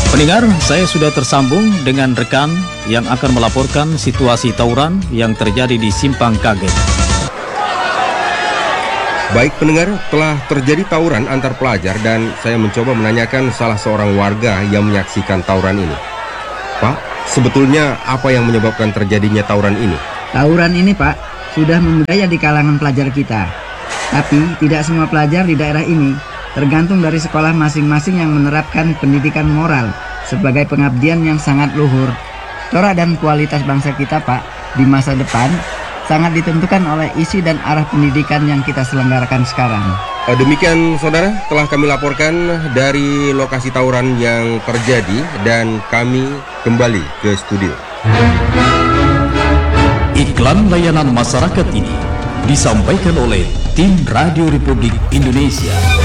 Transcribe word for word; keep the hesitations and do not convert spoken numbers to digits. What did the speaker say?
Pendengar, saya sudah tersambung dengan rekan yang akan melaporkan situasi tawuran yang terjadi di Simpang Kaget. Baik pendengar, telah terjadi tawuran antar pelajar dan saya mencoba menanyakan salah seorang warga yang menyaksikan tawuran ini. Pak, sebetulnya apa yang menyebabkan terjadinya tawuran ini? Tawuran ini, Pak, sudah membudaya di kalangan pelajar kita. Tapi tidak semua pelajar di daerah ini, tergantung dari sekolah masing-masing yang menerapkan pendidikan moral sebagai pengabdian yang sangat luhur. Corak dan kualitas bangsa kita, Pak, di masa depan sangat ditentukan oleh isi dan arah pendidikan yang kita selenggarakan sekarang. Demikian saudara, telah kami laporkan dari lokasi tawuran yang terjadi dan kami kembali ke studio. Iklan layanan masyarakat ini disampaikan oleh tim Radio Republik Indonesia.